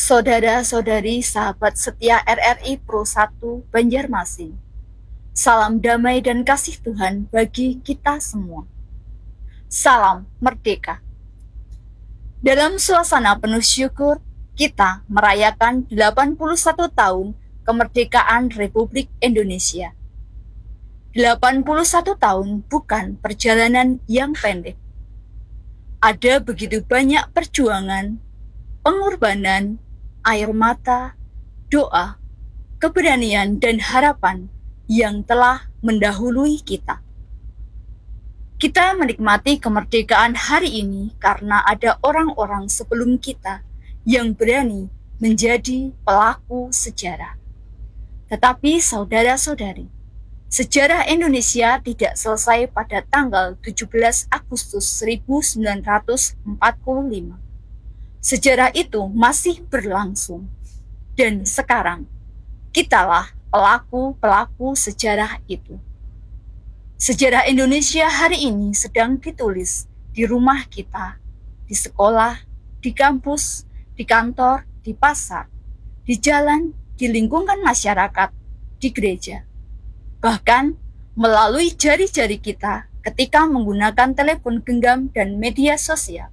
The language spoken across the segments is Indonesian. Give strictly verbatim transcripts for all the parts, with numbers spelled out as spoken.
Saudara-saudari sahabat setia R R I Pro satu Banjarmasin. Salam damai dan kasih Tuhan bagi kita semua. Salam Merdeka. Dalam suasana penuh syukur, kita merayakan delapan puluh satu tahun kemerdekaan Republik Indonesia. delapan puluh satu tahun bukan perjalanan yang pendek. Ada begitu banyak perjuangan, pengorbanan, air mata, doa, keberanian, dan harapan yang telah mendahului kita. Kita menikmati kemerdekaan hari ini karena ada orang-orang sebelum kita yang berani menjadi pelaku sejarah. Tetapi saudara-saudari, sejarah Indonesia tidak selesai pada tanggal tujuh belas Agustus seribu sembilan ratus empat puluh lima. Sejarah itu masih berlangsung, dan sekarang kitalah pelaku-pelaku sejarah itu. Sejarah Indonesia hari ini sedang ditulis di rumah kita, di sekolah, di kampus, di kantor, di pasar, di jalan, di lingkungan masyarakat, di gereja. Bahkan melalui jari-jari kita ketika menggunakan telepon genggam dan media sosial.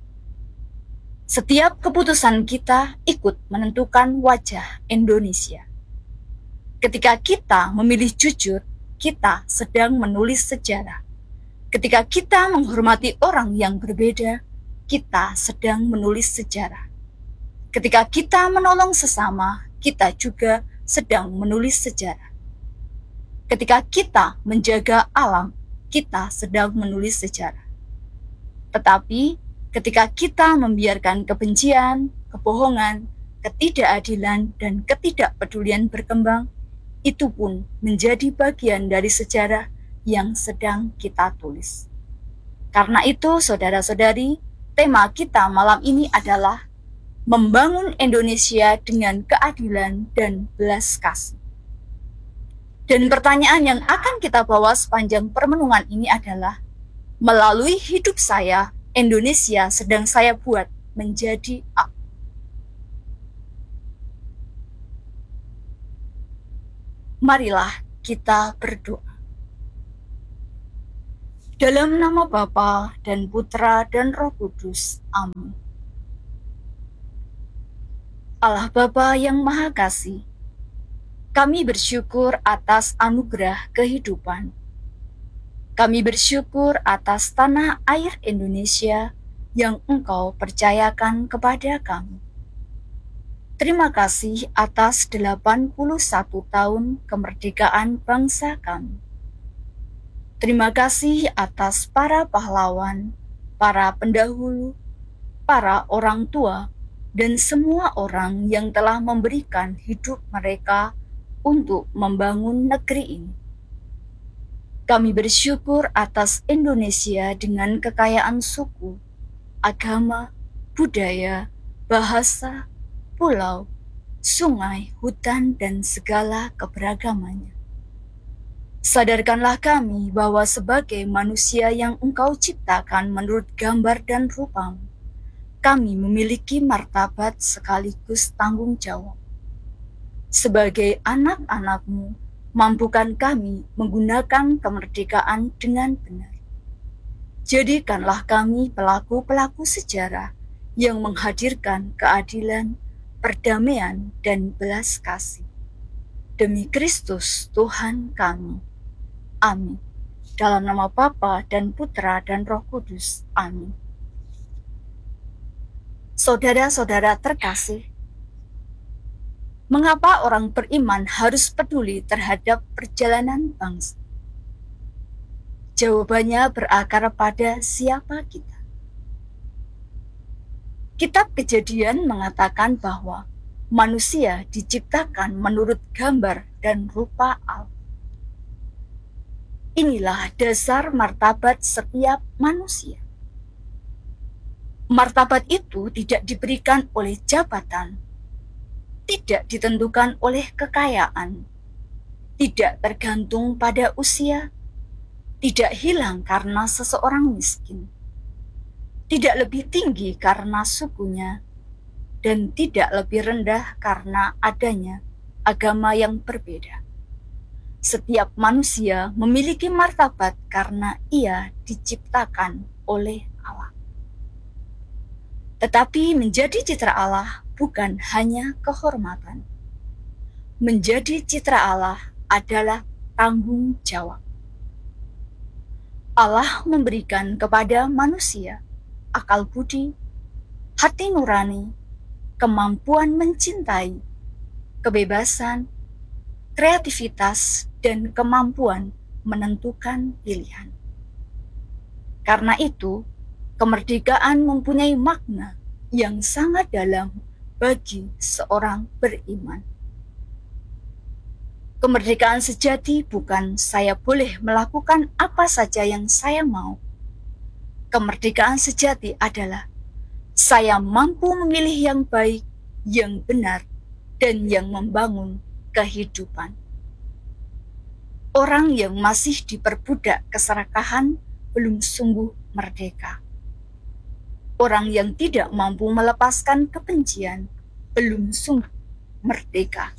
Setiap keputusan kita ikut menentukan wajah Indonesia. Ketika kita memilih jujur, kita sedang menulis sejarah. Ketika kita menghormati orang yang berbeda, kita sedang menulis sejarah. Ketika kita menolong sesama, kita juga sedang menulis sejarah. Ketika kita menjaga alam, kita sedang menulis sejarah. Tetapi ketika kita membiarkan kebencian, kebohongan, ketidakadilan, dan ketidakpedulian berkembang, itu pun menjadi bagian dari sejarah yang sedang kita tulis. Karena itu, saudara-saudari, tema kita malam ini adalah membangun Indonesia dengan keadilan dan belas kasih. Dan pertanyaan yang akan kita bawa sepanjang permenungan ini adalah, melalui hidup saya, Indonesia sedang saya buat menjadi apa? Marilah kita berdoa. Dalam nama Bapa dan Putra dan Roh Kudus. Amin. Allah Bapa yang Maha Kasih, kami bersyukur atas anugerah kehidupan. Kami bersyukur atas tanah air Indonesia yang Engkau percayakan kepada kami. Terima kasih atas delapan puluh satu tahun kemerdekaan bangsa kami. Terima kasih atas para pahlawan, para pendahulu, para orang tua, dan semua orang yang telah memberikan hidup mereka untuk membangun negeri ini. Kami bersyukur atas Indonesia dengan kekayaan suku, agama, budaya, bahasa, pulau, sungai, hutan, dan segala keberagamannya. Sadarkanlah kami bahwa sebagai manusia yang Engkau ciptakan menurut gambar dan rupamu, kami memiliki martabat sekaligus tanggung jawab. Sebagai anak-anak-Mu, mampukan kami menggunakan kemerdekaan dengan benar. Jadikanlah kami pelaku-pelaku sejarah yang menghadirkan keadilan, perdamaian, dan belas kasih. Demi Kristus Tuhan kami. Amin. Dalam nama Bapa dan Putra dan Roh Kudus. Amin. Saudara-saudara terkasih, mengapa orang beriman harus peduli terhadap perjalanan bangsa? Jawabannya berakar pada siapa kita. Kitab Kejadian mengatakan bahwa manusia diciptakan menurut gambar dan rupa Allah. Inilah dasar martabat setiap manusia. Martabat itu tidak diberikan oleh jabatan, tidak ditentukan oleh kekayaan, tidak tergantung pada usia, tidak hilang karena seseorang miskin, tidak lebih tinggi karena sukunya, dan tidak lebih rendah karena adanya agama yang berbeda. Setiap manusia memiliki martabat karena ia diciptakan oleh Allah. Tetapi menjadi citra Allah bukan hanya kehormatan. Menjadi citra Allah adalah tanggung jawab. Allah memberikan kepada manusia akal budi, hati nurani, kemampuan mencintai, kebebasan, kreativitas, dan kemampuan menentukan pilihan. Karena itu, kemerdekaan mempunyai makna yang sangat dalam bagi seorang beriman. Kemerdekaan sejati bukan saya boleh melakukan apa saja yang saya mau. Kemerdekaan sejati adalah saya mampu memilih yang baik, yang benar, dan yang membangun kehidupan. Orang yang masih diperbudak keserakahan belum sungguh merdeka. Orang yang tidak mampu melepaskan kebencian belum sungguh merdeka.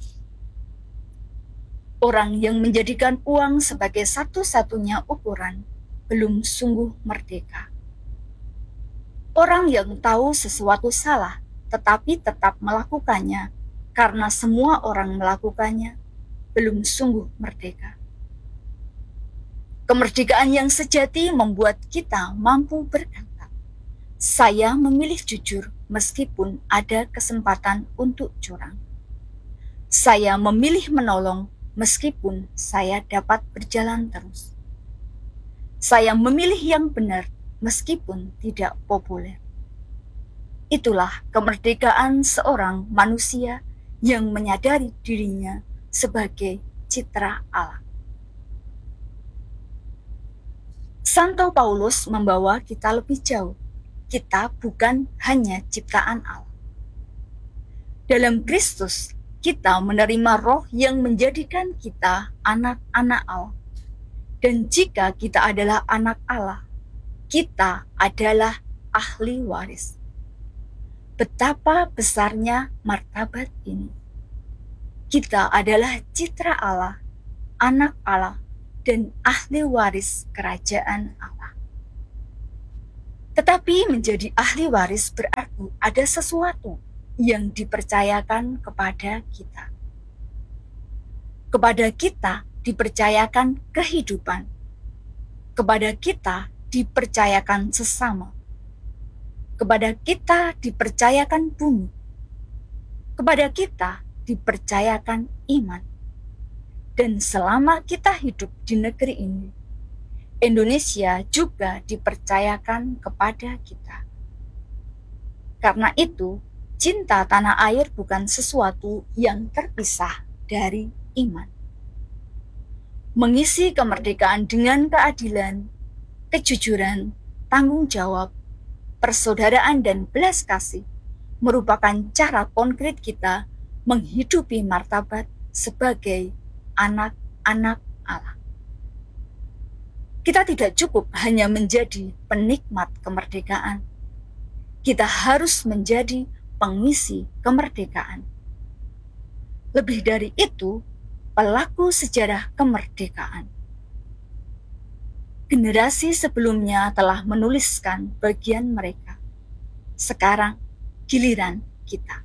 Orang yang menjadikan uang sebagai satu-satunya ukuran belum sungguh merdeka. Orang yang tahu sesuatu salah tetapi tetap melakukannya karena semua orang melakukannya belum sungguh merdeka. Kemerdekaan yang sejati membuat kita mampu berkata, saya memilih jujur meskipun ada kesempatan untuk curang. Saya memilih menolong meskipun saya dapat berjalan terus. Saya memilih yang benar meskipun tidak populer. Itulah kemerdekaan seorang manusia yang menyadari dirinya sebagai citra Allah. Santo Paulus membawa kita lebih jauh. Kita bukan hanya ciptaan Allah. Dalam Kristus, kita menerima roh yang menjadikan kita anak-anak Allah. Dan jika kita adalah anak Allah, kita adalah ahli waris. Betapa besarnya martabat ini. Kita adalah citra Allah, anak Allah, dan ahli waris kerajaan Allah. Tetapi menjadi ahli waris berarti ada sesuatu yang dipercayakan kepada kita. Kepada kita dipercayakan kehidupan. Kepada kita dipercayakan sesama. Kepada kita dipercayakan bumi. Kepada kita dipercayakan iman. Dan selama kita hidup di negeri ini, Indonesia juga dipercayakan kepada kita. Karena itu, cinta tanah air bukan sesuatu yang terpisah dari iman. Mengisi kemerdekaan dengan keadilan, kejujuran, tanggung jawab, persaudaraan, dan belas kasih merupakan cara konkret kita menghidupi martabat sebagai anak-anak Allah. Kita tidak cukup hanya menjadi penikmat kemerdekaan. Kita harus menjadi pengisi kemerdekaan. Lebih dari itu, pelaku sejarah kemerdekaan. Generasi sebelumnya telah menuliskan bagian mereka. Sekarang giliran kita.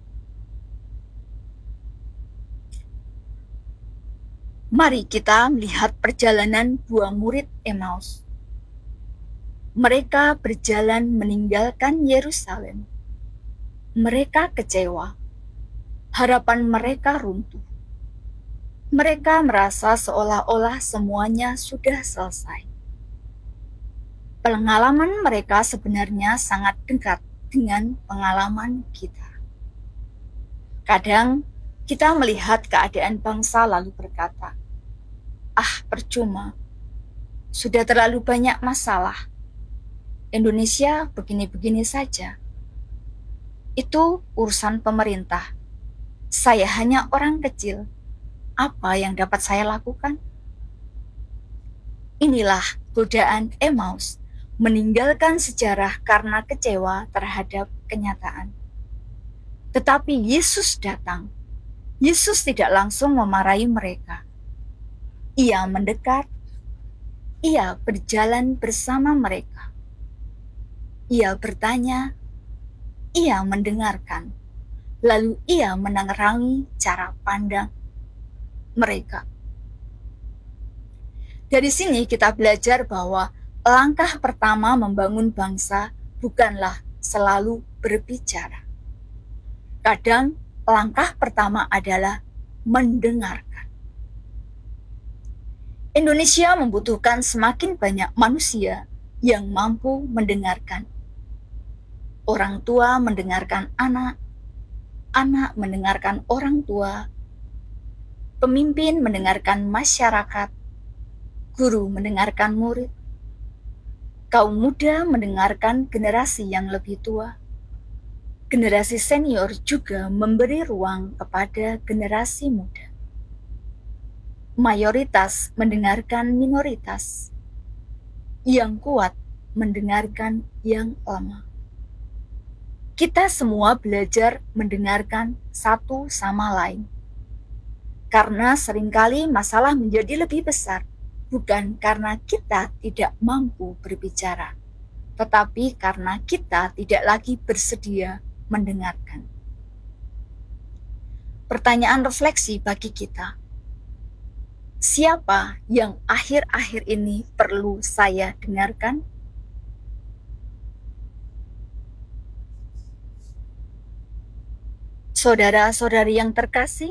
Mari kita melihat perjalanan dua murid Emmaus. Mereka berjalan meninggalkan Yerusalem. Mereka kecewa. Harapan mereka runtuh. Mereka merasa seolah-olah semuanya sudah selesai. Pengalaman mereka sebenarnya sangat dekat dengan pengalaman kita. Kadang kita melihat keadaan bangsa lalu berkata, "Ah, percuma. Sudah terlalu banyak masalah. Indonesia begini-begini saja. Itu urusan pemerintah. Saya hanya orang kecil. Apa yang dapat saya lakukan?" Inilah godaan Emmaus, meninggalkan sejarah karena kecewa terhadap kenyataan. Tetapi Yesus datang. Yesus tidak langsung memarahi mereka. Ia mendekat, ia berjalan bersama mereka. Ia bertanya, ia mendengarkan, lalu ia menerangi cara pandang mereka. Dari sini kita belajar bahwa langkah pertama membangun bangsa bukanlah selalu berbicara. Kadang langkah pertama adalah mendengarkan. Indonesia membutuhkan semakin banyak manusia yang mampu mendengarkan. Orang tua mendengarkan anak, anak mendengarkan orang tua, pemimpin mendengarkan masyarakat, guru mendengarkan murid, kaum muda mendengarkan generasi yang lebih tua, generasi senior juga memberi ruang kepada generasi muda. Mayoritas mendengarkan minoritas, yang kuat mendengarkan yang lemah. Kita semua belajar mendengarkan satu sama lain. Karena seringkali masalah menjadi lebih besar, bukan karena kita tidak mampu berbicara, tetapi karena kita tidak lagi bersedia mendengarkan. Pertanyaan refleksi bagi kita. Siapa yang akhir-akhir ini perlu saya dengarkan? Saudara-saudari yang terkasih,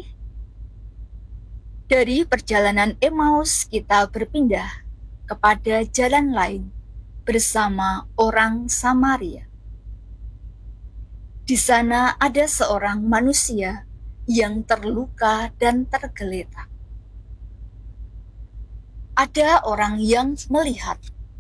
dari perjalanan Emmaus kita berpindah kepada jalan lain bersama orang Samaria. Di sana ada seorang manusia yang terluka dan tergeletak. Ada orang yang melihat,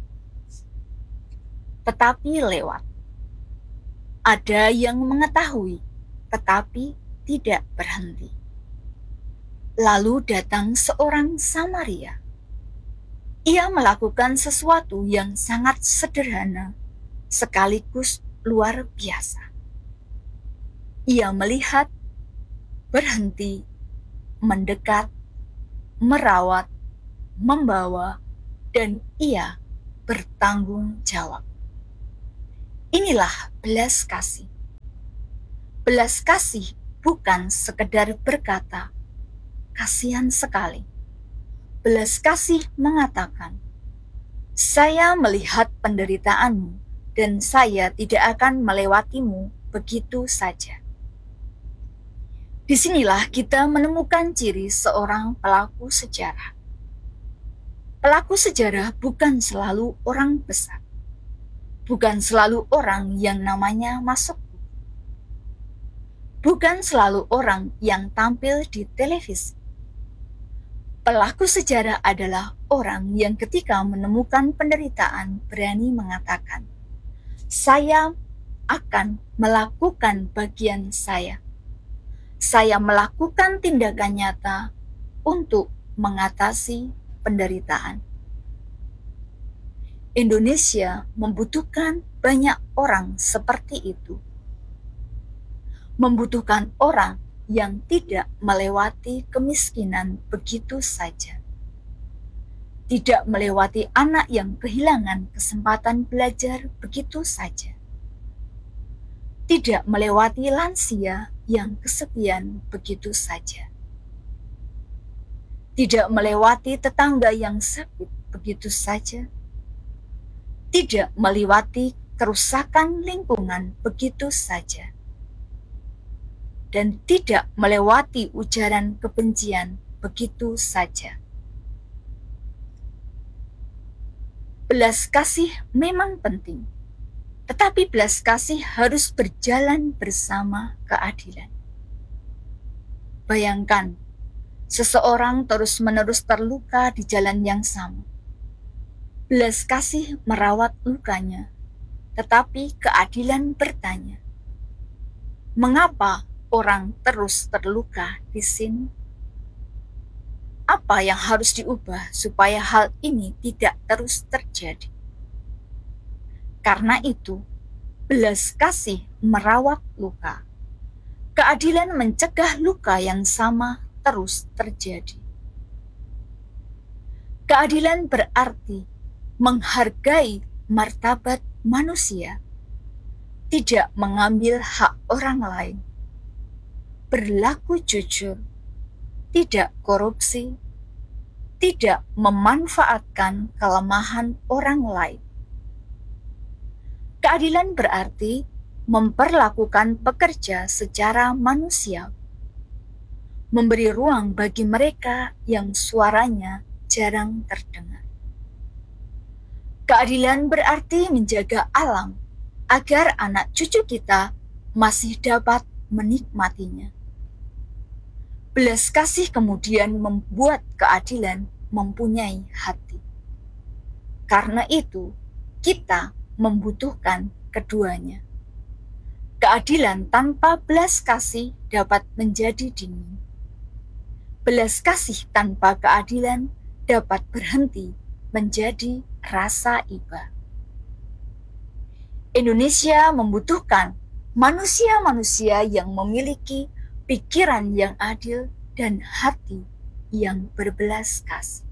tetapi lewat. Ada yang mengetahui, tetapi tidak berhenti. Lalu datang seorang Samaria. Ia melakukan sesuatu yang sangat sederhana, sekaligus luar biasa. Ia melihat, berhenti, mendekat, merawat, membawa, dan ia bertanggung jawab. Inilah belas kasih. Belas kasih bukan sekedar berkata, kasihan sekali. Belas kasih mengatakan, saya melihat penderitaanmu dan saya tidak akan melewatimu begitu saja. Disinilah kita menemukan ciri seorang pelaku sejarah. Pelaku sejarah bukan selalu orang besar. Bukan selalu orang yang namanya masuk. Bukan selalu orang yang tampil di televisi. Pelaku sejarah adalah orang yang ketika menemukan penderitaan berani mengatakan, saya akan melakukan bagian saya. Saya melakukan tindakan nyata untuk mengatasi penderitaan. Indonesia membutuhkan banyak orang seperti itu. Membutuhkan orang yang tidak melewati kemiskinan begitu saja. Tidak melewati anak yang kehilangan kesempatan belajar begitu saja. Tidak melewati lansia yang kesepian begitu saja. Tidak melewati tetangga yang sakit begitu saja. Tidak melewati kerusakan lingkungan begitu saja. Dan tidak melewati ujaran kebencian begitu saja. Belas kasih memang penting, tetapi belas kasih harus berjalan bersama keadilan. Bayangkan, seseorang terus-menerus terluka di jalan yang sama. Belas kasih merawat lukanya, tetapi keadilan bertanya, mengapa orang terus terluka di sini? Apa yang harus diubah supaya hal ini tidak terus terjadi? Karena itu, belas kasih merawat luka, Keadilan mencegah luka yang sama terus terjadi. Keadilan berarti menghargai martabat manusia, tidak mengambil hak orang lain, berlaku jujur, tidak korupsi, tidak memanfaatkan kelemahan orang lain. Keadilan berarti memperlakukan pekerja secara manusiawi, memberi ruang bagi mereka yang suaranya jarang terdengar. Keadilan berarti menjaga alam agar anak cucu kita masih dapat menikmatinya. Belas kasih kemudian membuat keadilan mempunyai hati. Karena itu, kita membutuhkan keduanya. Keadilan tanpa belas kasih dapat menjadi dingin. Belas kasih tanpa keadilan dapat berhenti menjadi rasa iba. Indonesia membutuhkan manusia-manusia yang memiliki pikiran yang adil dan hati yang berbelas kasih.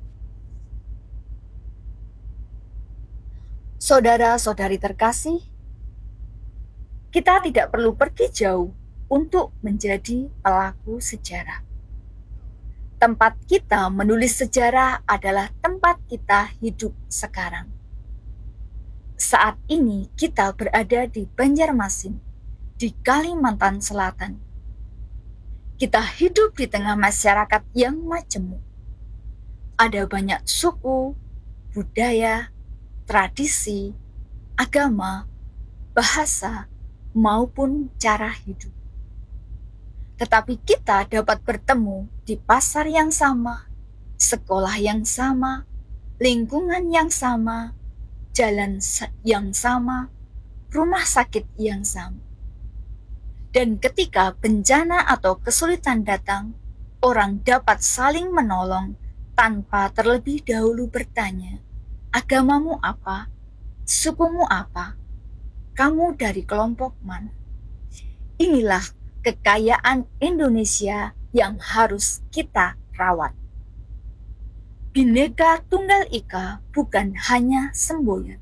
Saudara-saudari terkasih, kita tidak perlu pergi jauh untuk menjadi pelaku sejarah. Tempat kita menulis sejarah adalah tempat kita hidup sekarang. Saat ini kita berada di Banjarmasin, di Kalimantan Selatan. Kita hidup di tengah masyarakat yang majemuk. Ada banyak suku, budaya, tradisi, agama, bahasa, maupun cara hidup. Tetapi kita dapat bertemu di pasar yang sama, sekolah yang sama, lingkungan yang sama, jalan yang sama, rumah sakit yang sama. Dan ketika bencana atau kesulitan datang, orang dapat saling menolong tanpa terlebih dahulu bertanya, agamamu apa? Sukumu apa? Kamu dari kelompok mana? Inilah kekayaan Indonesia yang harus kita rawat. Bhinneka Tunggal Ika bukan hanya semboyan.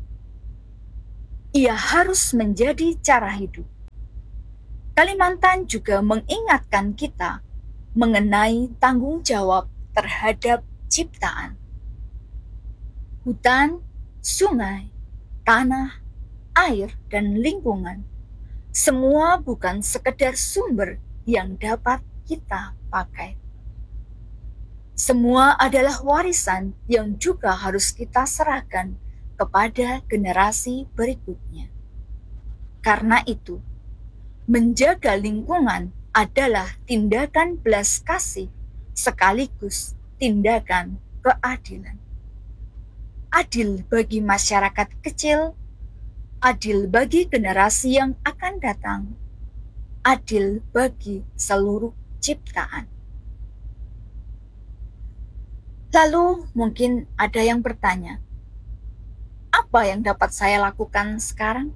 Ia harus menjadi cara hidup. Kalimantan juga mengingatkan kita mengenai tanggung jawab terhadap ciptaan. Hutan, sungai, tanah, air, dan lingkungan, semua bukan sekedar sumber yang dapat kita pakai. Semua adalah warisan yang juga harus kita serahkan kepada generasi berikutnya. Karena itu, menjaga lingkungan adalah tindakan belas kasih sekaligus tindakan keadilan. Adil bagi masyarakat kecil, adil bagi generasi yang akan datang, adil bagi seluruh ciptaan. Lalu mungkin ada yang bertanya, apa yang dapat saya lakukan sekarang?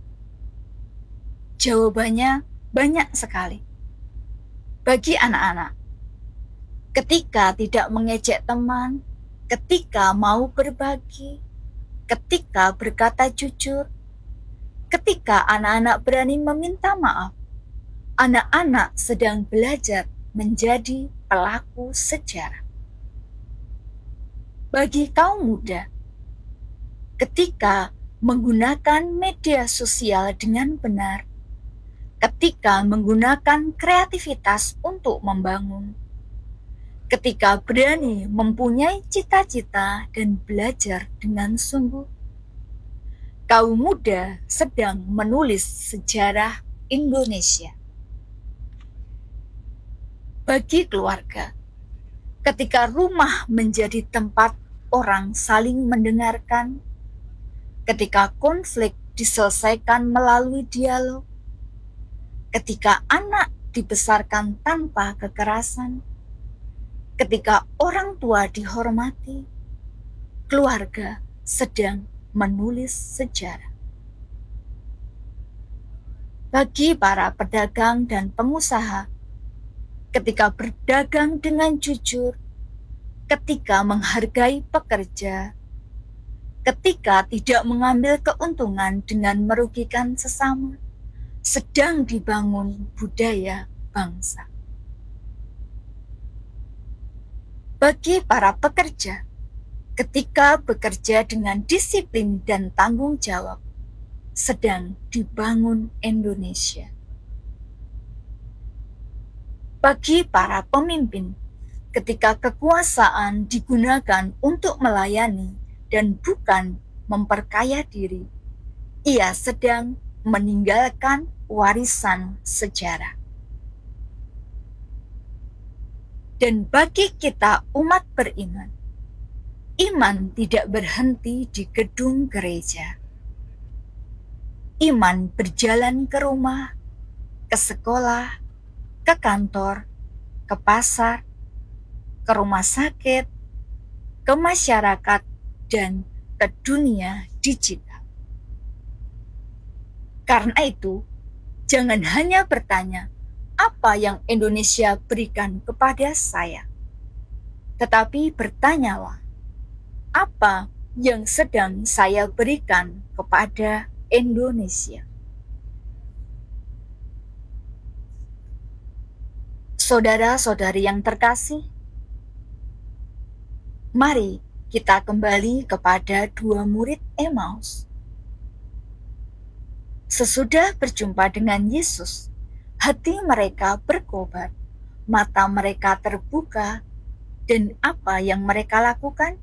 Jawabannya banyak sekali. Bagi anak-anak, ketika tidak mengejek teman, ketika mau berbagi, ketika berkata jujur, ketika anak-anak berani meminta maaf, anak-anak sedang belajar menjadi pelaku sejarah. Bagi kaum muda, ketika menggunakan media sosial dengan benar, ketika menggunakan kreativitas untuk membangun, ketika berani mempunyai cita-cita dan belajar dengan sungguh, kaum muda sedang menulis sejarah Indonesia. Bagi keluarga, ketika rumah menjadi tempat orang saling mendengarkan, ketika konflik diselesaikan melalui dialog, ketika anak dibesarkan tanpa kekerasan, ketika orang tua dihormati, keluarga sedang menulis sejarah. bagi para pedagang dan pengusaha, ketika berdagang dengan jujur, ketika menghargai pekerja, ketika tidak mengambil keuntungan dengan merugikan sesama, sedang dibangun budaya bangsa. Bagi para pekerja, ketika bekerja dengan disiplin dan tanggung jawab, sedang dibangun Indonesia. Bagi para pemimpin, ketika kekuasaan digunakan untuk melayani dan bukan memperkaya diri, ia sedang meninggalkan warisan sejarah. Dan bagi kita umat beriman, iman tidak berhenti di gedung gereja. Iman berjalan ke rumah, ke sekolah, ke kantor, ke pasar, ke rumah sakit, ke masyarakat, dan ke dunia digital. Karena itu, jangan hanya bertanya, apa yang Indonesia berikan kepada saya? Tetapi bertanyalah, apa yang sedang saya berikan kepada Indonesia? Saudara-saudari yang terkasih, mari kita kembali kepada dua murid Emmaus. Sesudah berjumpa dengan Yesus, hati mereka berkobar, mata mereka terbuka, dan apa yang mereka lakukan?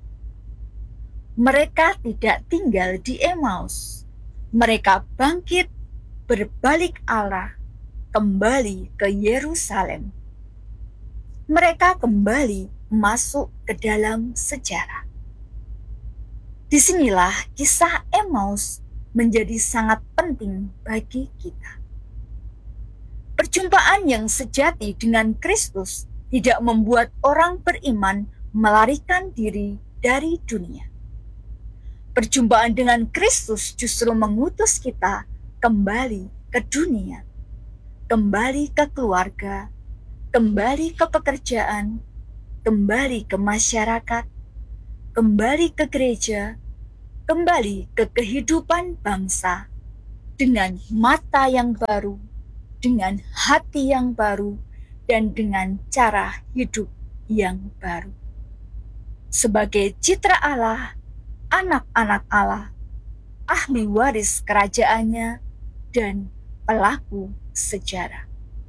Mereka tidak tinggal di Emmaus. Mereka bangkit, berbalik arah, kembali ke Yerusalem. Mereka kembali masuk ke dalam sejarah. Disinilah kisah Emmaus menjadi sangat penting bagi kita. Perjumpaan yang sejati dengan Kristus tidak membuat orang beriman melarikan diri dari dunia. Perjumpaan dengan Kristus justru mengutus kita kembali ke dunia, kembali ke keluarga, kembali ke pekerjaan, kembali ke masyarakat, kembali ke gereja, kembali ke kehidupan bangsa dengan mata yang baru, dengan hati yang baru, dan dengan cara hidup yang baru. Sebagai citra Allah, anak-anak Allah, ahli waris kerajaannya, dan pelaku sejarah.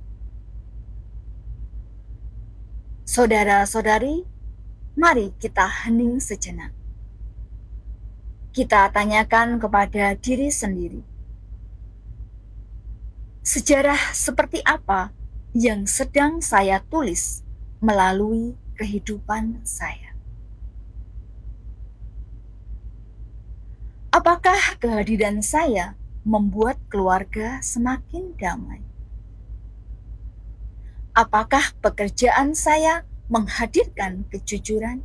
Saudara-saudari, mari kita hening sejenak. Kita tanyakan kepada diri sendiri, sejarah seperti apa yang sedang saya tulis melalui kehidupan saya? Apakah kehadiran saya membuat keluarga semakin damai? Apakah pekerjaan saya menghadirkan kejujuran?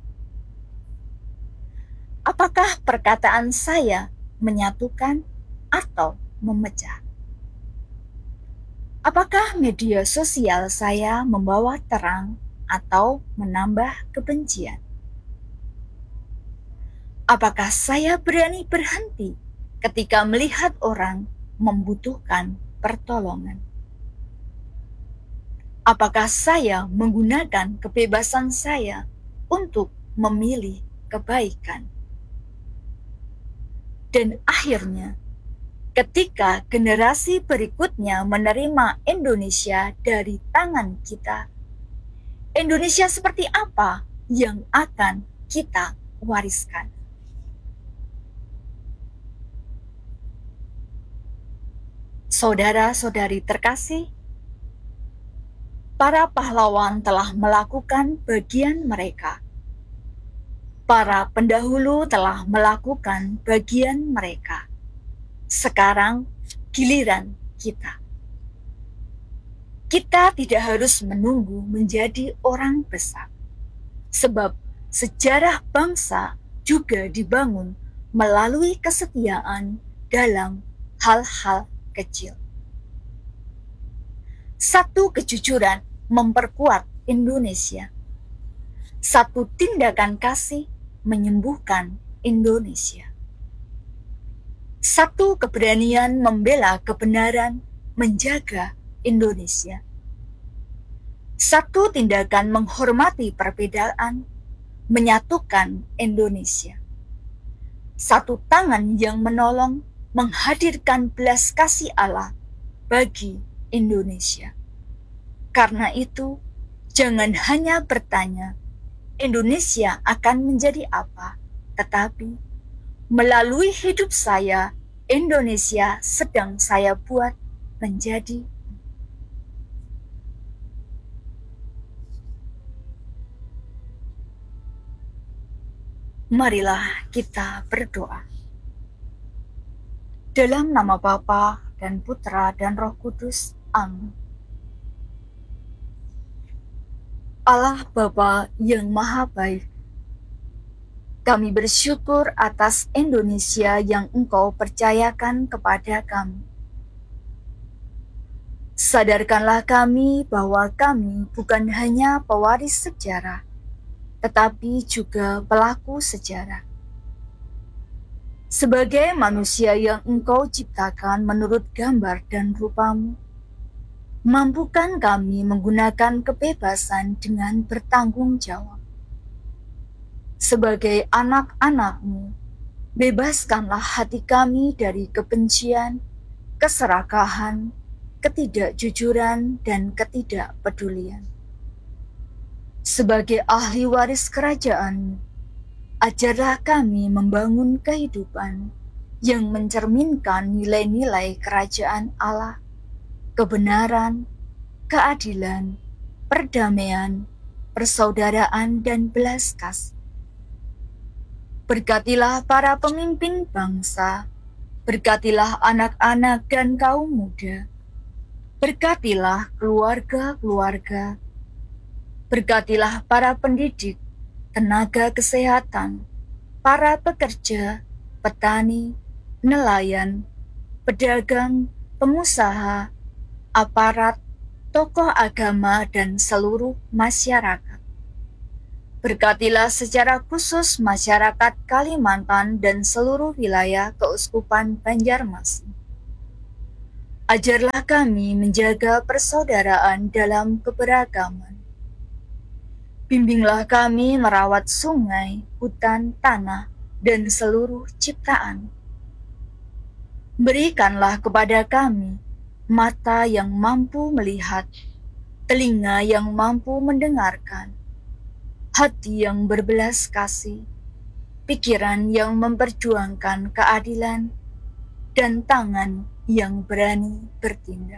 Apakah perkataan saya menyatukan atau memecah? Apakah media sosial saya membawa terang atau menambah kebencian? Apakah saya berani berhenti ketika melihat orang membutuhkan pertolongan? Apakah saya menggunakan kebebasan saya untuk memilih kebaikan? Dan akhirnya, ketika generasi berikutnya menerima Indonesia dari tangan kita, Indonesia seperti apa yang akan kita wariskan? Saudara-saudari terkasih, para pahlawan telah melakukan bagian mereka. Para pendahulu telah melakukan bagian mereka. Sekarang giliran kita. Kita tidak harus menunggu menjadi orang besar, sebab sejarah bangsa juga dibangun melalui kesetiaan dalam hal-hal kecil. Satu kejujuran memperkuat Indonesia. Satu tindakan kasih menyembuhkan Indonesia. Satu keberanian membela kebenaran menjaga Indonesia. Satu tindakan menghormati perbedaan menyatukan Indonesia. Satu tangan yang menolong menghadirkan belas kasih Allah bagi Indonesia. Karena itu, jangan hanya bertanya, Indonesia akan menjadi apa, tetapi melalui hidup saya, Indonesia sedang saya buat menjadi. Marilah kita berdoa. Dalam nama Bapa dan Putra dan Roh Kudus. Amin. Allah Bapa yang Maha Baik, kami bersyukur atas Indonesia yang Engkau percayakan kepada kami. Sadarkanlah kami bahwa kami bukan hanya pewaris sejarah, tetapi juga pelaku sejarah. Sebagai manusia yang Engkau ciptakan menurut gambar dan rupa-Mu, mampukan kami menggunakan kebebasan dengan bertanggung jawab. Sebagai anak-anak-Mu, bebaskanlah hati kami dari kebencian, keserakahan, ketidakjujuran, dan ketidakpedulian. Sebagai ahli waris kerajaan, ajarlah kami membangun kehidupan yang mencerminkan nilai-nilai kerajaan Allah, kebenaran, keadilan, perdamaian, persaudaraan, dan belas kasih. Berkatilah para pemimpin bangsa, berkatilah anak-anak dan kaum muda, berkatilah keluarga-keluarga, berkatilah para pendidik, tenaga kesehatan, para pekerja, petani, nelayan, pedagang, pengusaha, aparat, tokoh agama, dan seluruh masyarakat. Berkatilah secara khusus masyarakat Kalimantan dan seluruh wilayah Keuskupan Banjarmasin. Ajarlah kami menjaga persaudaraan dalam keberagaman. Bimbinglah kami merawat sungai, hutan, tanah, dan seluruh ciptaan. Berikanlah kepada kami mata yang mampu melihat, telinga yang mampu mendengarkan, hati yang berbelas kasih, pikiran yang memperjuangkan keadilan, dan tangan yang berani bertindak.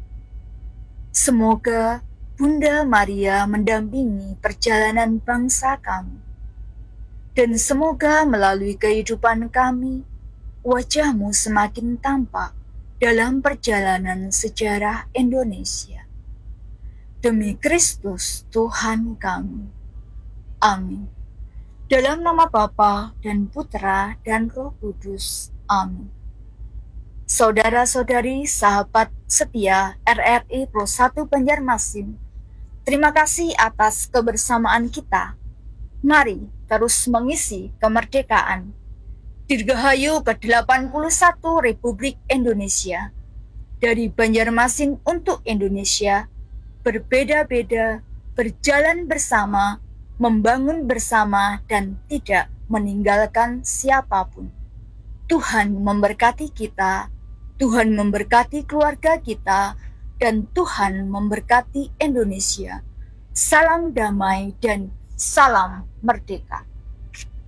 Semoga Bunda Maria mendampingi perjalanan bangsa kami, dan semoga melalui kehidupan kami, wajah-Mu semakin tampak dalam perjalanan sejarah Indonesia. Demi Kristus Tuhan kami. Amin. Dalam nama Bapa dan Putra dan Roh Kudus. Amin. Saudara-saudari, sahabat setia R R I Pro satu Banjarmasin, terima kasih atas kebersamaan kita. Mari terus mengisi kemerdekaan. Dirgahayu ke delapan puluh satu Republik Indonesia. Dari Banjarmasin untuk Indonesia, berbeda-beda, berjalan bersama, membangun bersama, dan tidak meninggalkan siapapun. Tuhan memberkati kita, Tuhan memberkati keluarga kita, dan Tuhan memberkati Indonesia. Salam damai dan salam merdeka.